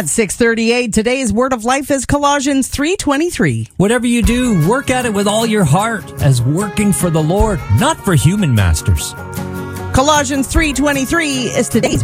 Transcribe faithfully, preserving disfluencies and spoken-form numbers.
At six thirty-eight, today's Word of Life is Colossians three twenty-three. Whatever you do, work at it with all your heart, as working for the Lord, not for human masters. Colossians three twenty-three is today's